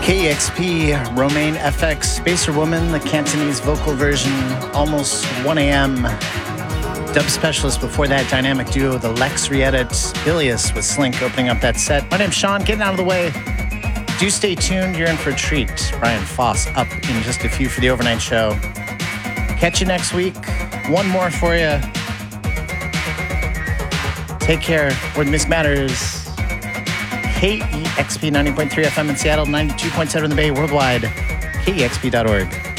KEXP, Romaine FX, Spacer Woman, the Cantonese vocal version, almost 1 a.m. Dub specialist before that, dynamic duo, the Lex re-edit, Bilious with Slink opening up that set. My name's Sean, getting out of the way. Do stay tuned, you're in for a treat. Brian Foss up in just a few for the overnight show. Catch you next week. One more for you. Take care, where the mix matters. KEXP 90.3 FM in Seattle, 92.7 in the Bay, worldwide, KEXP.org.